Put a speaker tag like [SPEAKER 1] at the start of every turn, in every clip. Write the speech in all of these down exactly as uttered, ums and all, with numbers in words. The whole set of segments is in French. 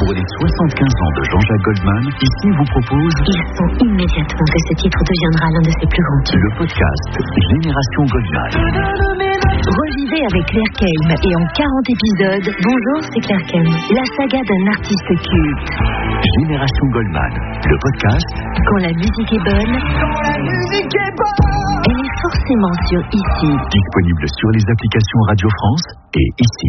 [SPEAKER 1] Pour les soixante-quinze ans de Jean-Jacques Goldman, ici vous propose...
[SPEAKER 2] Il sent immédiatement que ce titre deviendra l'un de ses plus grands tubes.
[SPEAKER 1] Le podcast Génération Goldman.
[SPEAKER 2] Revivez avec Claire Kelm et en quarante épisodes, bonjour, c'est Claire Kelm, la saga d'un artiste culte.
[SPEAKER 1] Génération Goldman, le podcast.
[SPEAKER 2] Quand la musique est bonne,
[SPEAKER 3] Quand la musique est bonne,
[SPEAKER 2] elle est forcément sur Ici.
[SPEAKER 1] Disponible sur les applications Radio France et Ici.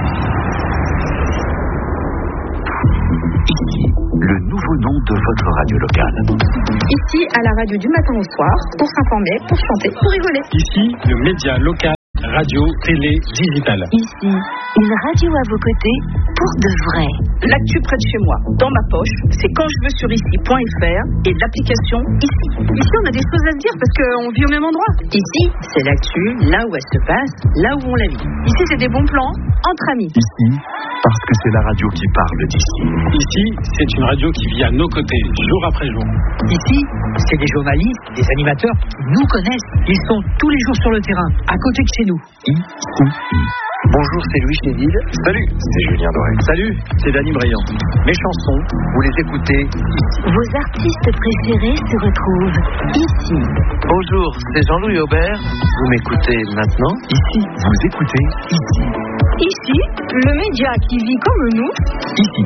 [SPEAKER 1] Ici, le nouveau nom de votre radio locale.
[SPEAKER 4] Ici, à la radio du matin au soir, pour s'informer, pour chanter, pour rigoler.
[SPEAKER 5] Ici, le média local, radio, télé, digital.
[SPEAKER 2] Ici, une radio à vos côtés pour de vrai.
[SPEAKER 6] L'actu près de chez moi, dans ma poche, c'est quand je veux sur ici point f r et l'application Ici. Ici, on a des choses à se dire parce qu'on vit au même endroit. Ici, c'est l'actu, là où elle se passe, là où on la vit. Ici, c'est des bons plans entre amis.
[SPEAKER 1] Ici, parce que c'est la radio qui parle d'ici.
[SPEAKER 5] Ici, c'est une radio qui vit à nos côtés, jour après jour.
[SPEAKER 7] Ici, c'est des journalistes, des animateurs qui nous connaissent. Ils sont tous les jours sur le terrain, à côté de chez nous.
[SPEAKER 1] Ici.
[SPEAKER 8] Bonjour, c'est Louis Chédid.
[SPEAKER 5] Salut, c'est Julien Doré.
[SPEAKER 8] Salut, c'est Dany Briand. Mes chansons, vous les écoutez ici.
[SPEAKER 2] Vos artistes préférés se retrouvent ici.
[SPEAKER 8] Bonjour, c'est Jean-Louis Aubert. Vous m'écoutez maintenant
[SPEAKER 1] Ici, vous écoutez Ici.
[SPEAKER 6] Ici, le média qui vit comme nous.
[SPEAKER 1] Ici.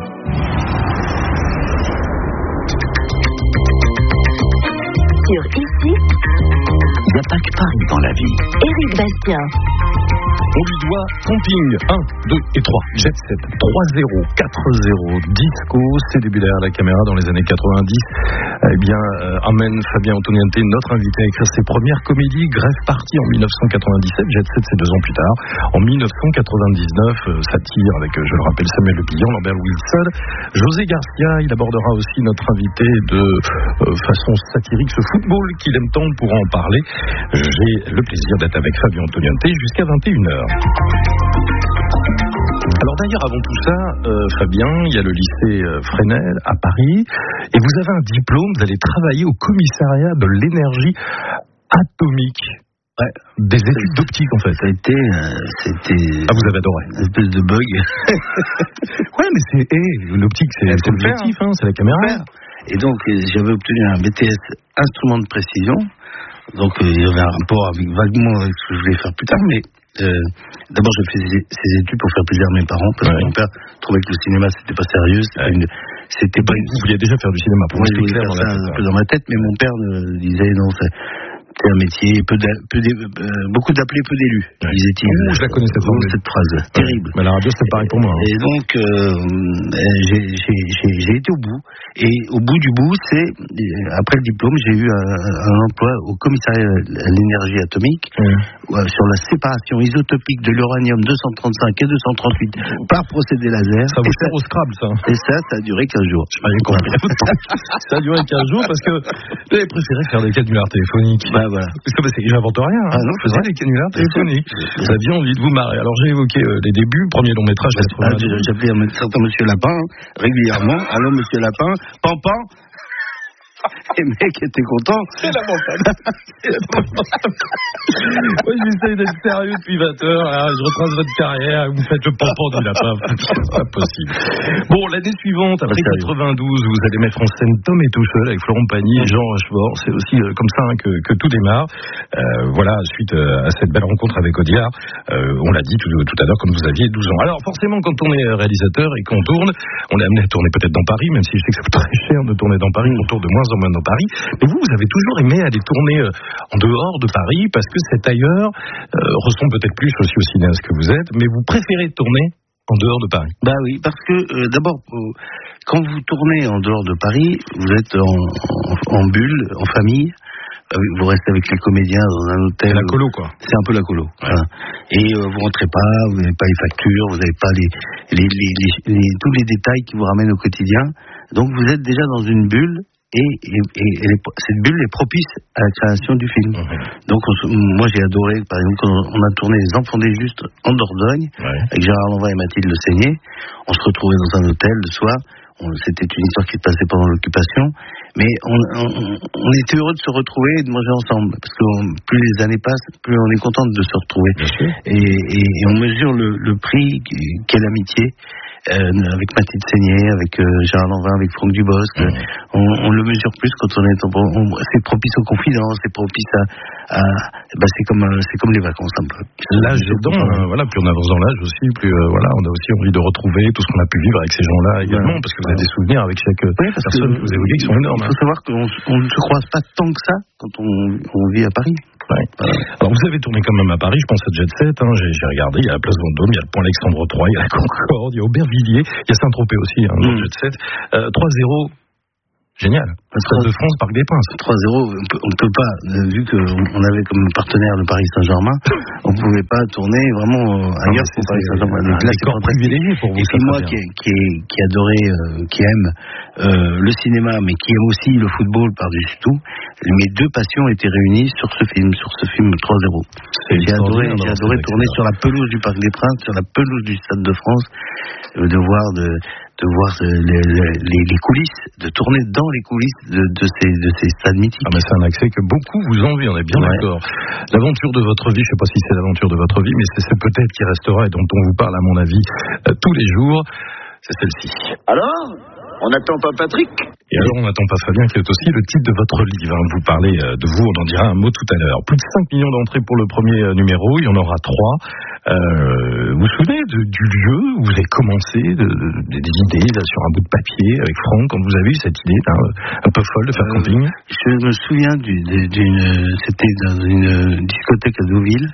[SPEAKER 2] Sur Ici,
[SPEAKER 1] Il n'y a pas que Paris dans la vie.
[SPEAKER 2] Éric Bastien.
[SPEAKER 5] On lui doit Camping un, deux et trois, Jet Set, trois zéro, quatre zéro, Disco, c'est début derrière la caméra dans les années quatre-vingt-dix. Eh bien, euh, amène Fabien Antoniente, notre invité, à écrire ses premières comédies, Grève Partie en dix-neuf cent quatre-vingt-dix-sept, Jet Set c'est deux ans plus tard. En dix-neuf cent quatre-vingt-dix-neuf, euh, satire avec, euh, je le rappelle, Samuel Le Pillan, Lambert Wilson, José Garcia, il abordera aussi notre invité de euh, façon satirique ce football qu'il aime tant pour en parler. J'ai le plaisir d'être avec Fabien Antoniente jusqu'à vingt et une heures. Alors d'ailleurs, avant tout ça, euh, Fabien, il y a le lycée euh, Fresnel à Paris, et vous avez un diplôme, vous allez travailler au commissariat de l'énergie atomique. Ouais, des études d'optique en fait.
[SPEAKER 9] Ça a été, euh, c'était.
[SPEAKER 5] Ah, vous avez adoré.
[SPEAKER 9] Une espèce de bug.
[SPEAKER 5] Ouais, mais c'est, hey, l'optique, c'est, c'est l'objectif, hein, c'est la caméra.
[SPEAKER 9] Et donc, euh, j'avais obtenu un B T S instrument de précision. Donc, euh, il y avait un rapport avec, vaguement avec ce que je voulais faire plus tard, mais. Euh, d'abord je faisais ces études pour faire plaisir à mes parents parce ouais. que mon père trouvait que le cinéma c'était pas sérieux, c'était, ouais. une, c'était pas une...
[SPEAKER 5] Vous vouliez déjà faire du cinéma pour moi,
[SPEAKER 9] je voulais faire ça un peu dans ma tête, mais mon père me disait non, c'est, c'est un métier peu, peu euh, beaucoup d'appelés, peu d'élus,
[SPEAKER 5] ouais.
[SPEAKER 9] disait-il.
[SPEAKER 5] Oh, je la connais cette,
[SPEAKER 9] oh, cette phrase ouais. terrible.
[SPEAKER 5] Mais la radio c'est pareil pour moi, hein.
[SPEAKER 9] Et donc euh, j'ai, j'ai, j'ai, j'ai été au bout, et au bout du bout, c'est après le diplôme j'ai eu un, un emploi au commissariat à l'énergie atomique, mmh. sur la séparation isotopique de l'uranium deux cent trente-cinq et deux cent trente-huit par procédé laser.
[SPEAKER 5] Ça vous sert au Scrabble, ça.
[SPEAKER 9] Et ça, ça a duré quinze jours.
[SPEAKER 5] Ça a duré quinze jours parce que j'avais préféré faire des canulars téléphoniques.
[SPEAKER 9] Bah voilà.
[SPEAKER 5] Parce que j'invente rien. Hein.
[SPEAKER 9] Ah non,
[SPEAKER 5] je faisais des canulars téléphoniques. Vous aviez envie de vous marrer. Alors j'ai évoqué euh, les débuts, premier long métrage.
[SPEAKER 9] Ah, j'appelais un certain Monsieur Lapin régulièrement. Allô Monsieur Lapin, Pampan. Et le mec était content.
[SPEAKER 5] C'est lamentable. C'est lamentable. Moi, j'essaye d'être sérieux depuis vingt heures. Hein, je retrace votre carrière. Vous faites le pompon du lapin. C'est pas possible. Bon, l'année suivante, après quatre-vingt-douze, vous allez mettre en scène Tom et Tuchel avec Florent Pagny et Jean Rochefort. C'est aussi euh, comme ça hein, que, que tout démarre. Euh, voilà, suite euh, à cette belle rencontre avec Audiard, euh, on l'a dit tout, tout à l'heure, comme vous aviez douze ans. Alors, forcément, quand on est réalisateur et qu'on tourne, on est amené à tourner peut-être dans Paris, même si je sais que c'est très cher de tourner dans Paris. On tourne de moins en moins dans Paris, mais vous, vous avez toujours aimé aller tourner euh, en dehors de Paris parce que cet ailleurs euh, ressemble peut-être plus aussi au cinéaste que vous êtes, mais vous préférez tourner en dehors de Paris.
[SPEAKER 9] Bah oui, parce que euh, d'abord, euh, quand vous tournez en dehors de Paris, vous êtes en, en, en bulle, en famille. Vous restez avec les comédiens dans un hôtel.
[SPEAKER 5] C'est la colo, quoi.
[SPEAKER 9] C'est un peu la colo.
[SPEAKER 5] Ouais.
[SPEAKER 9] Voilà. Et euh, vous rentrez pas, vous n'avez pas les factures, vous n'avez pas les, les, les, les, les, tous les détails qui vous ramènent au quotidien. Donc vous êtes déjà dans une bulle. Et, et, et, et les, cette bulle est propice à la création du film. Mmh. Donc on, moi j'ai adoré, par exemple, quand on a tourné Les Enfants des Justes en Dordogne, ouais. avec Gérard Lanvin et Mathilde Le Seigné, on se retrouvait dans un hôtel le soir, On, c'était une histoire qui se passait pendant l'occupation, mais on, on, on était heureux de se retrouver et de manger ensemble, parce que on, plus les années passent, plus on est content de se retrouver. Et, et, et on mesure le, le prix qu'est l'amitié. Euh, avec Mathilde Seigné, avec euh, Gérard Lanvin, avec Franck Dubosc, mmh. on, on le mesure plus quand on est en, on, c'est propice aux confidences, c'est propice à, à bah c'est comme euh, c'est comme les vacances un peu.
[SPEAKER 5] L'âge aidant, euh, voilà, plus on avance dans l'âge aussi, plus euh, voilà, on a aussi envie de retrouver tout ce qu'on a pu vivre avec ces gens-là également, ouais. parce que vous avez des souvenirs avec chaque oui, personne que, que vous évoquez qui sont énormes.
[SPEAKER 9] Il faut savoir qu'on on ne se croise pas tant que ça quand on, on vit à Paris.
[SPEAKER 5] Ouais. Alors vous avez tourné quand même à Paris, je pense à Jet Set, hein, j'ai, j'ai regardé, il y a la place Vendôme, il y a le pont Alexandre trois, il y a la Concorde, il y a Aubervilliers, il y a Saint-Tropez aussi, hein, dans mmh. Jet Set. Euh, trois zéro, génial. Stade de France, Parc des Princes.
[SPEAKER 9] trois zéro, on ne peut pas, vu qu'on avait comme partenaire le Paris Saint-Germain, on ne pouvait pas tourner vraiment ailleurs que Paris Saint-Germain.
[SPEAKER 5] Donc là, c'est privilégié pour vous.
[SPEAKER 9] Et puis moi qui, qui, qui adorais, euh, qui aime euh, le cinéma, mais qui aime aussi le football par-dessus tout, mes deux passions étaient réunies sur ce film, sur ce film trois zéro. J'ai adoré, j'ai adoré tourner sur la pelouse du Parc des Princes, sur la pelouse du Stade de France, euh, de voir de... de voir les, les, les coulisses, de tourner dans les coulisses de, de, ces, de ces stades mythiques.
[SPEAKER 5] Ah mais c'est un accès que beaucoup vous envient, on est bien ouais. d'accord. L'aventure de votre vie, je ne sais pas si c'est l'aventure de votre vie, mais c'est, c'est peut-être qui restera et dont on vous parle à mon avis euh, tous les jours, c'est celle-ci.
[SPEAKER 10] Alors, on n'attend pas Patrick ?
[SPEAKER 5] Et alors, on n'attend pas Fabien, qui est aussi le titre de votre livre. Hein. Vous parlez de vous, on en dira un mot tout à l'heure. Plus de cinq millions d'entrées pour le premier numéro, il y en aura trois. Euh, vous vous souvenez de, du lieu où vous avez commencé, de, de, des idées là, sur un bout de papier avec Franck, quand vous avez eu cette idée hein, un peu folle de faire euh, camping ?
[SPEAKER 9] Je me souviens du, d'une, c'était dans une discothèque à Deauville.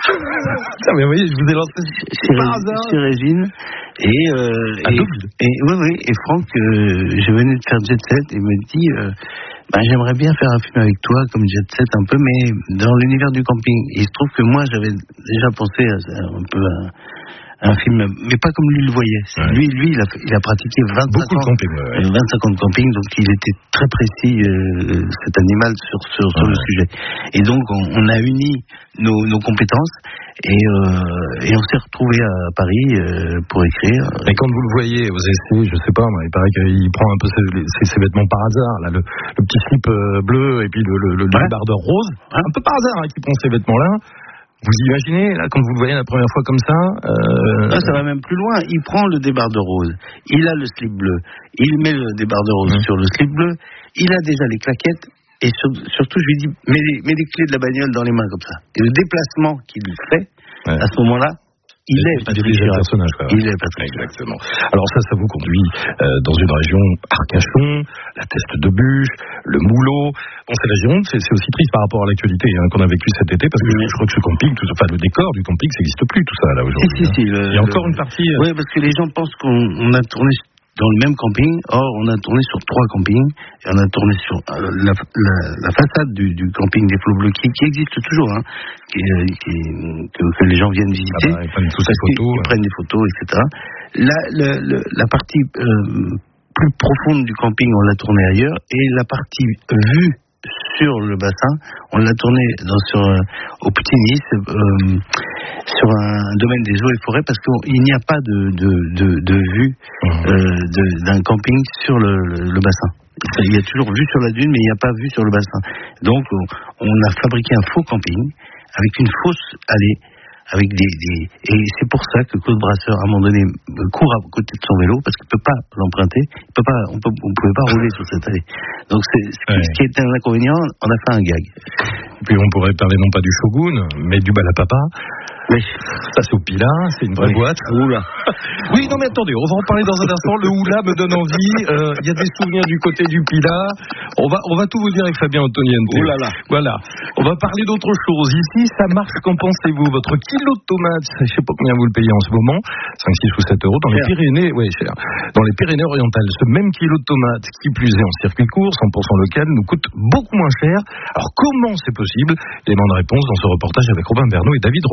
[SPEAKER 5] Ah, mais vous voyez, je vous ai lancé
[SPEAKER 9] chez, chez Régine. Et, euh, et, et, oui, oui, et Franck, euh, je venais de faire Jet Set et me dit euh, bah, j'aimerais bien faire un film avec toi, comme Jet Set un peu, mais dans l'univers du camping. Et il se trouve que moi, j'avais déjà pensé à, à, un peu à, un film, mais pas comme lui le voyait. Ouais. Lui, lui, il a, il a pratiqué vingt-cinq
[SPEAKER 5] Beaucoup
[SPEAKER 9] ans,
[SPEAKER 5] de camping, ouais.
[SPEAKER 9] vingt-cinq ans de camping, donc il était très précis, euh, cet animal, sur, sur, sur ouais. le sujet. Et donc, on, on a uni nos, nos compétences, et, euh, et on s'est retrouvés à Paris euh, pour écrire.
[SPEAKER 5] Et quand vous le voyez aux essais, je sais pas, il paraît qu'il prend un peu ses, ses, ses vêtements par hasard, là, le, le petit slip euh, bleu, et puis le, le, le ouais. débardeur rose, ouais. un peu par hasard, hein, qui prend ces vêtements-là. Vous imaginez, là, quand vous le voyez la première fois comme ça euh...
[SPEAKER 9] Là, ça va même plus loin. Il prend le débardeur rose, il a le slip bleu, il met le débardeur rose mmh. sur le slip bleu, il a déjà les claquettes, et sur, surtout, je lui dis, mets les, mets les clés de la bagnole dans les mains comme ça. Et le déplacement qu'il fait, ouais. à ce moment-là, il est Patrick Chirac.
[SPEAKER 5] Personnage, quoi.
[SPEAKER 9] Il est Patrick.
[SPEAKER 5] Exactement. Alors ça, ça vous conduit euh, dans une région Arcachon, la Teste de Bûche, le Moulot. Bon, c'est la Gironde, c'est, c'est aussi triste par rapport à l'actualité hein, qu'on a vécu cet été, parce que oui. je, je crois que ce camping, tout, enfin le décor du camping, ça n'existe plus tout ça là aujourd'hui.
[SPEAKER 9] Si, si, si,
[SPEAKER 5] hein.
[SPEAKER 9] le,
[SPEAKER 5] Il y a
[SPEAKER 9] le,
[SPEAKER 5] encore une partie. Euh...
[SPEAKER 9] Oui, parce que les gens pensent qu'on on a tourné dans le même camping. Or, on a tourné sur trois campings et on a tourné sur euh, la, la, la façade du, du camping des Flots Bleus qui, qui existe toujours, hein, qui, qui, que, que les gens viennent visiter.
[SPEAKER 5] Ah bah, ils prennent toutes ces photos.
[SPEAKER 9] Ils, ils prennent des photos, et cetera. La, la, la, la partie euh, plus profonde du camping, on l'a tournée ailleurs, et la partie vue sur le bassin, on l'a tourné dans, sur, euh, au Petit Nice, euh, sur un domaine des eaux et forêts, parce qu'il n'y a pas de, de, de, de vue euh, de, d'un camping sur le, le, le bassin. Il y a toujours vue sur la dune, mais il n'y a pas vue sur le bassin. Donc, on, on a fabriqué un faux camping avec une fausse allée, avec des, des et c'est pour ça que Claude Brasseur à un moment donné court à côté de son vélo parce qu'il peut pas l'emprunter, il peut pas, on peut, on pouvait pas rouler sur cette allée. Donc c'est ce qui, ouais. ce qui était un inconvénient, on a fait un gag.
[SPEAKER 5] Et puis on pourrait parler non pas du Shogun, mais du Balapapa.
[SPEAKER 9] Oui.
[SPEAKER 5] Ça c'est au Pila, c'est une vraie oui. boîte.
[SPEAKER 9] Oula.
[SPEAKER 5] Oui, non mais attendez, on va en parler dans un instant. Le Oula me donne envie. Il euh, y a des souvenirs du côté du Pila. On va, on va tout vous dire avec Fabien Antoniente.
[SPEAKER 9] Oh là là.
[SPEAKER 5] Voilà. On va parler d'autre chose. Ici, ça marche. Qu'en pensez-vous ? Votre kilo de tomates, je sais pas combien vous le payez en ce moment, cinq, six ou sept euros. Dans cher. les Pyrénées, oui, cher. Dans les Pyrénées-Orientales, ce même kilo de tomates, qui plus est en circuit court, cent pour cent local, nous coûte beaucoup moins cher. Alors comment c'est possible ? Élément de réponse dans ce reportage avec Robin Bernot et David Rochier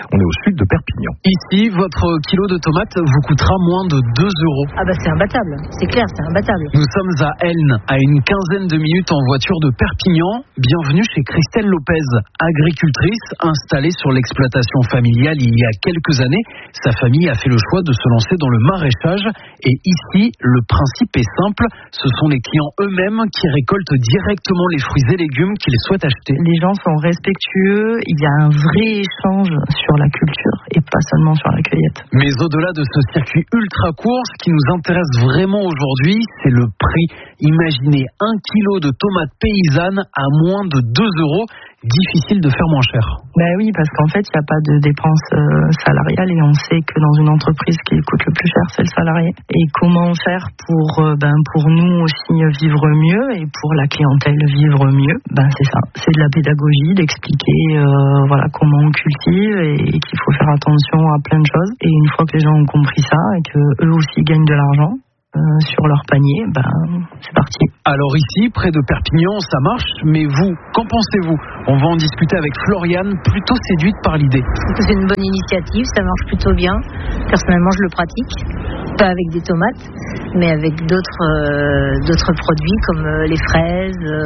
[SPEAKER 5] On est au sud de Perpignan.
[SPEAKER 11] Ici, votre kilo de tomates vous coûtera moins de deux euros.
[SPEAKER 12] Ah bah c'est imbattable, c'est clair, c'est imbattable.
[SPEAKER 11] Nous sommes à Elne, à une quinzaine de minutes en voiture de Perpignan. Bienvenue chez Christelle Lopez, agricultrice installée sur l'exploitation familiale il y a quelques années. Sa famille a fait le choix de se lancer dans le maraîchage. Et ici, le principe est simple. Ce sont les clients eux-mêmes qui récoltent directement les fruits et légumes qu'ils souhaitent acheter.
[SPEAKER 13] Les gens sont respectueux. Il y a un vrai échange sur la culture et pas seulement sur la cueillette.
[SPEAKER 11] Mais au-delà de ce circuit ultra court, ce qui nous intéresse vraiment aujourd'hui, c'est le prix. Imaginez un kilo de tomates paysannes à moins de deux euros. Difficile de faire moins cher.
[SPEAKER 13] Ben oui, parce qu'en fait, il n'y a pas de dépenses euh, salariales et on sait que dans une entreprise, ce qui coûte le plus cher, c'est le salarié. Et comment faire pour, euh, ben, pour nous aussi vivre mieux et pour la clientèle vivre mieux? Ben c'est ça, c'est de la pédagogie, d'expliquer euh, voilà comment on cultive et qu'il faut faire attention à plein de choses. Et une fois que les gens ont compris ça et que eux aussi gagnent de l'argent Euh, sur leur panier, ben, c'est parti.
[SPEAKER 11] Alors ici, près de Perpignan, ça marche, mais vous, qu'en pensez-vous? On va en discuter avec Floriane, plutôt séduite par l'idée.
[SPEAKER 12] Je trouve que c'est une bonne initiative, ça marche plutôt bien. Personnellement, je le pratique, pas avec des tomates, mais avec d'autres, euh, d'autres produits comme euh, les fraises. Euh,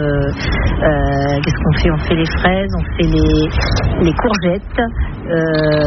[SPEAKER 12] euh, qu'est-ce qu'on fait? On fait les fraises, on fait les, les courgettes. Euh,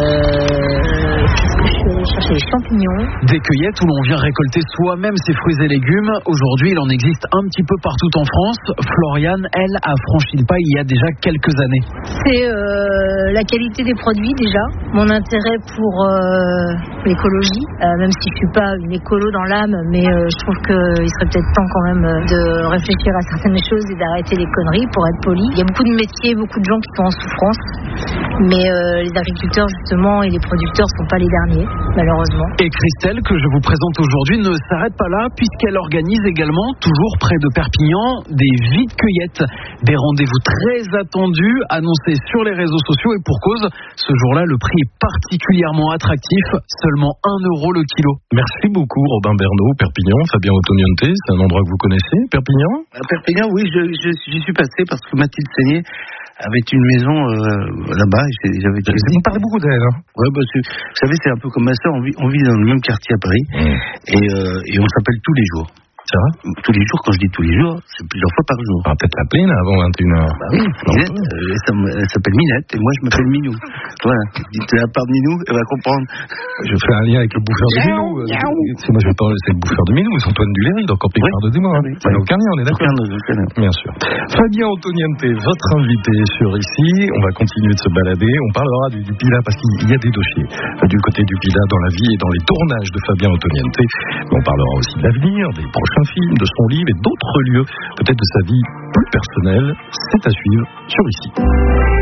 [SPEAKER 12] qu'est-ce que je suis allée chercher? Les champignons.
[SPEAKER 11] Des cueillettes où l'on vient récolter soi-même ses fruits et légumes. Aujourd'hui, il en existe un petit peu partout en France. Floriane, elle, a franchi le pas il y a déjà quelques années.
[SPEAKER 12] C'est euh, la qualité des produits déjà, mon intérêt pour euh, l'écologie, euh, même si je suis pas une écolo dans l'âme, mais euh, je trouve qu'il serait peut-être temps quand même de réfléchir à certaines choses et d'arrêter les conneries, pour être poli. Il y a beaucoup de métiers, beaucoup de gens qui sont en souffrance, mais euh, les agriculteurs justement et les producteurs sont pas les derniers, malheureusement.
[SPEAKER 11] Et Christelle, que je vous présente aujourd'hui, ne s'arrête pas là, puisqu'elle organise également, toujours près de Perpignan, des vides cueillettes. Des rendez-vous très attendus, annoncés sur les réseaux sociaux, et pour cause, ce jour-là, le prix est particulièrement attractif, seulement un euro le kilo.
[SPEAKER 5] Merci beaucoup Robin Bernot, Perpignan. Fabien Ottoniente, c'est un endroit que vous connaissez, Perpignan?
[SPEAKER 9] À Perpignan, oui, je, je, j'y suis passé parce que Mathilde Seigné avait une maison euh, là-bas. J'avais...
[SPEAKER 5] Vous me parlez beaucoup d'elle, hein?
[SPEAKER 9] Ouais, bah, vous savez, c'est un peu comme ma soeur, on vit, on vit dans le même quartier à Paris, mmh. et, euh, et on s'appelle tous les jours.
[SPEAKER 5] C'est vrai?
[SPEAKER 9] Tous les jours, quand je dis tous les jours, c'est plusieurs fois par jour.
[SPEAKER 5] On va peut-être l'appeler là, avant vingt et une heures.
[SPEAKER 9] Bah oui, Minette, euh, ça, elle s'appelle Minette et moi je m'appelle Minou. Voilà, dites la part de Minou, elle va comprendre.
[SPEAKER 5] Je fais un lien avec le bouffeur de Minou. C'est moi je parle, c'est le bouffeur de Minou, c'est Antoine Duléry, donc en plus pardonnez-moi. Hein. Ça n'a aucun lien, on est d'accord? Bien sûr. Fabien Ottoniente, votre invité sur ici. On va continuer de se balader. On parlera du, du Pilat parce qu'il y a des dossiers du côté du Pilat dans la vie et dans les tournages de Fabien Ottoniente. On parlera aussi de l'avenir, des prochains films, de son livre et d'autres lieux, peut-être de sa vie plus personnelle. C'est à suivre sur ici.